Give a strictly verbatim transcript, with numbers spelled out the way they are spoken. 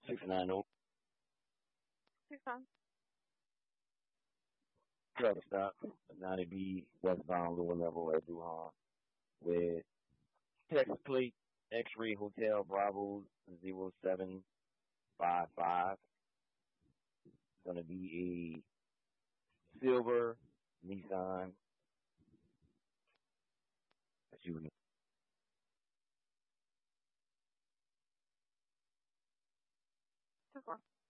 six nine zero. Six nine. Truck stop. ninety B westbound lower level at Duhan with Texas plate X-ray Hotel Bravo zero seven five five. It's gonna be a silver Nissan. That's you. Two four.